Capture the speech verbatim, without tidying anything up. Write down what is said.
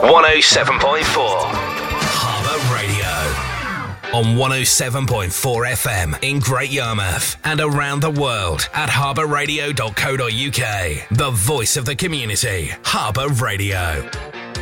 one oh seven point four Harbour Radio. On one oh seven point four F M in Great Yarmouth and around the world at harbour radio dot co dot uk. The voice of the community, Harbour Radio.